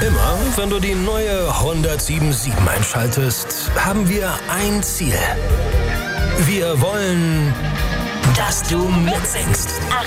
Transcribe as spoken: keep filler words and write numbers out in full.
Immer, wenn du die neue Honda sieben sieben einschaltest, haben wir ein Ziel. Wir wollen, dass du mitsingst.